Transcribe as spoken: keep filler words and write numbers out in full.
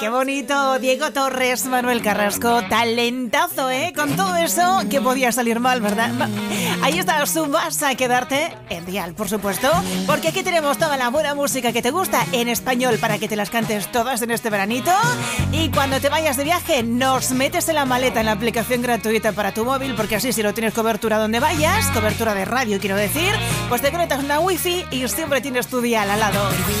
Qué bonito, Diego Torres, Manuel Carrasco, talentazo, ¿eh? Con todo eso que podía salir mal, ¿verdad? Ahí está su Vas a quedarte en Dial, por supuesto, porque aquí tenemos toda la buena música que te gusta en español para que te las cantes todas en este veranito. Y cuando te vayas de viaje, nos metes en la maleta en la aplicación gratuita para tu móvil, porque así si no tienes cobertura donde vayas, cobertura de radio quiero decir, pues te conectas una wifi y siempre tienes tu dial al lado.